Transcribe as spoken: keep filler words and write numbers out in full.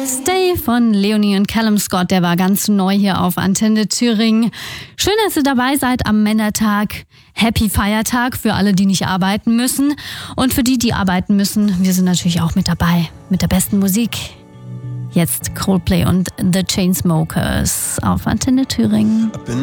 Stay von Leonie und Callum Scott, der war ganz neu hier auf Antenne Thüringen. Schön, dass ihr dabei seid am Männertag. Happy Feiertag für alle, die nicht arbeiten müssen. Und für die, die arbeiten müssen, wir sind natürlich auch mit dabei. Mit der besten Musik. Jetzt Coldplay und The Chainsmokers auf Antenne Thüringen.